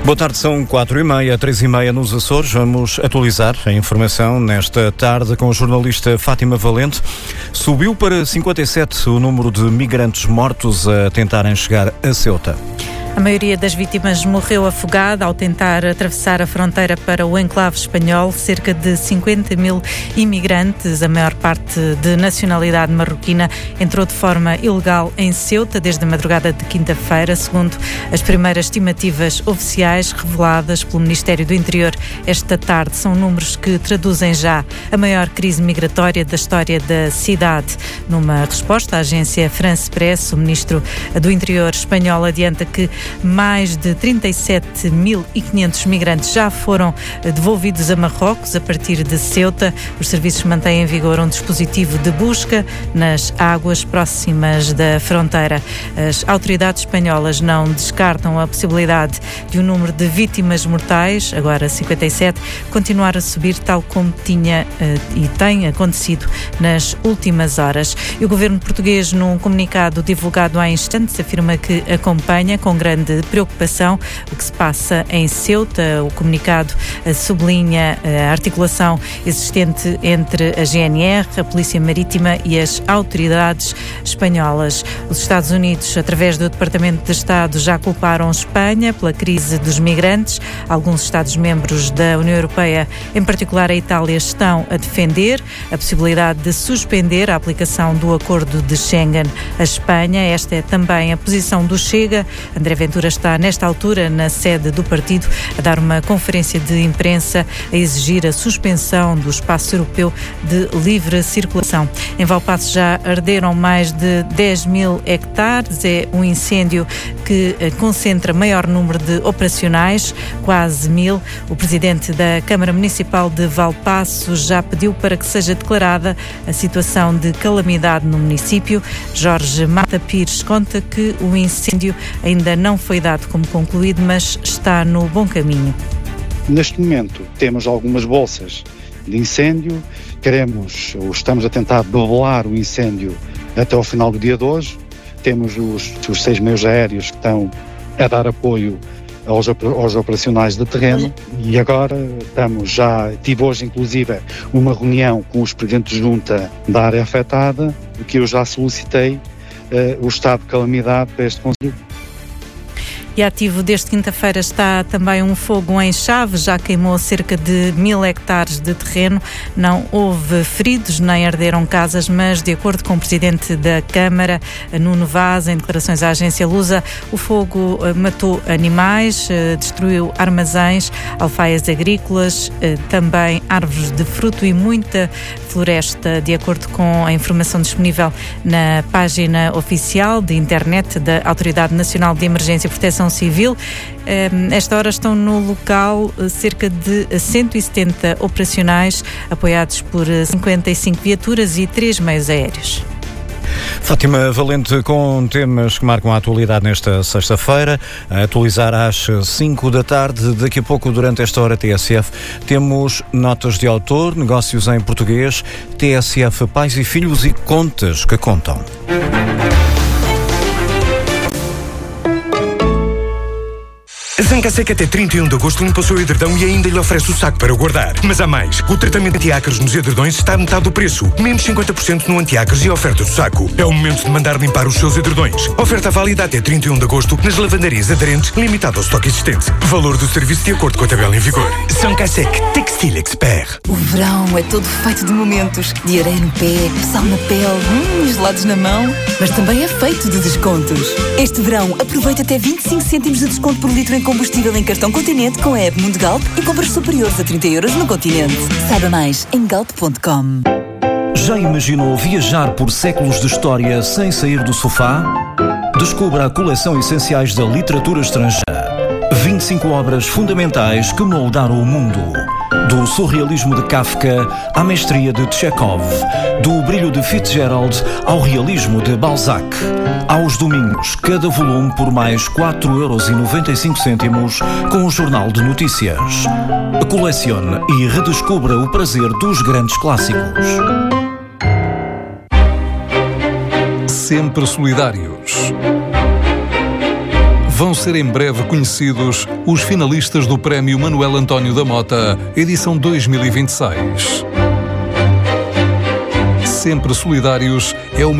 Boa tarde, são 4h30, 3h30 nos Açores. Vamos atualizar a informação nesta tarde com a jornalista Fátima Valente. Subiu para 57 o número de migrantes mortos a tentarem chegar a Ceuta. A maioria das vítimas morreu afogada ao tentar atravessar a fronteira para o enclave espanhol. Cerca de 50 mil imigrantes, a maior parte de nacionalidade marroquina, entrou de forma ilegal em Ceuta desde a madrugada de quinta-feira, segundo as primeiras estimativas oficiais reveladas pelo Ministério do Interior esta tarde. São números que traduzem já a maior crise migratória da história da cidade. Numa resposta à agência France Press, o Ministro do Interior espanhol adianta que mais de 37.500 migrantes já foram devolvidos a Marrocos a partir de Ceuta. Os serviços mantêm em vigor um dispositivo de busca nas águas próximas da fronteira. As autoridades espanholas não descartam a possibilidade de um número de vítimas mortais, agora 57, continuar a subir tal como tinha e tem acontecido nas últimas horas. E o governo português, num comunicado divulgado há instantes, afirma que acompanha com grande preocupação o que se passa em Ceuta. O comunicado sublinha a articulação existente entre a GNR, a Polícia Marítima e as autoridades espanholas. Os Estados Unidos, através do Departamento de Estado, já culparam Espanha pela crise dos migrantes. Alguns Estados-membros da União Europeia, em particular a Itália, estão a defender a possibilidade de suspender a aplicação do Acordo de Schengen à Espanha. Esta é também a posição do Chega. André Ventura está, nesta altura, na sede do partido, a dar uma conferência de imprensa a exigir a suspensão do espaço europeu de livre circulação. Em Valpasso já arderam mais de 10 mil hectares. É um incêndio que concentra maior número de operacionais, quase 1000. O presidente da Câmara Municipal de Valpasso já pediu para que seja declarada a situação de calamidade no município. Jorge Mata Pires conta que o incêndio ainda não foi dado como concluído, mas está no bom caminho. Neste momento temos algumas bolsas de incêndio, estamos a tentar debelar o incêndio até ao final do dia de hoje. Temos os 6 meios aéreos que estão a dar apoio aos operacionais de terreno e agora tive hoje inclusive uma reunião com os presidentes de junta da área afetada, que eu já solicitei o estado de calamidade para este concelho. E ativo desde quinta-feira está também um fogo em Chaves, já queimou cerca de 1000 hectares de terreno. Não houve feridos nem arderam casas, mas de acordo com o presidente da Câmara, Nuno Vaz, em declarações à agência Lusa, o fogo matou animais, destruiu armazéns, alfaias agrícolas, também árvores de fruto e muita floresta, de acordo com a informação disponível na página oficial de internet da Autoridade Nacional de Emergência e Proteção Civil. Esta hora estão no local cerca de 170 operacionais, apoiados por 55 viaturas e 3 meios aéreos. Fátima Valente com temas que marcam a atualidade nesta sexta-feira. A atualizar às 5 da tarde. Daqui a pouco, durante esta hora TSF, temos notas de autor, negócios em português, TSF Pais e Filhos e contas que contam. A Zancassec até 31 de agosto limpa o seu edredão e ainda lhe oferece o saco para o guardar. Mas há mais. O tratamento anti-ácaros nos edredões está a metade do preço. Menos 50% no anti-ácaros e a oferta do saco. É o momento de mandar limpar os seus edredões. Oferta válida até 31 de agosto nas lavandarias aderentes, limitado ao estoque existente. Valor do serviço de acordo com a tabela em vigor. Zancassec Textile Expert. O verão é todo feito de momentos. De areia no pé, sal na pele, gelados na mão. Mas também é feito de descontos. Este verão, aproveita até 25 cêntimos de desconto por litro em combustível em cartão Continente com a app Mundo Galp e compras superiores a 30 euros no Continente. Saiba mais em galp.com. Já imaginou viajar por séculos de história sem sair do sofá? Descubra a coleção Essenciais da Literatura Estrangeira. 25 obras fundamentais que moldaram o mundo. Do surrealismo de Kafka à mestria de Chekhov, do brilho de Fitzgerald ao realismo de Balzac. Aos domingos, cada volume por mais 4,95 € com o Jornal de Notícias. Colecione e redescubra o prazer dos grandes clássicos. Sempre solidários. vão ser em breve conhecidos os finalistas do Prémio Manuel António da Mota, edição 2026. Sempre solidários é o